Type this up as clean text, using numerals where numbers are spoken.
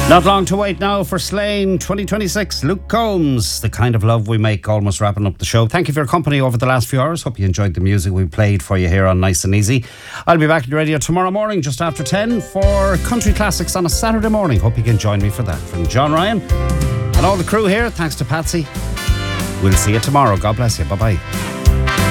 Not long to wait now for Slane 2026. Luke Combs, The Kind of Love We Make, almost wrapping up the show. Thank you for your company over the last few hours. Hope you enjoyed the music we played for you here on Nice and Easy. I'll be back at the radio tomorrow morning just after 10 for Country Classics on a Saturday morning. Hope you can join me for that. From John Ryan and all the crew here, thanks to Patsy. We'll see you tomorrow. God bless you. Bye-bye.